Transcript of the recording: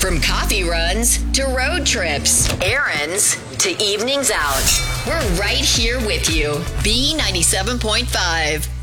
From coffee runs to road trips, errands to evenings out. We're right here with you. B97.5.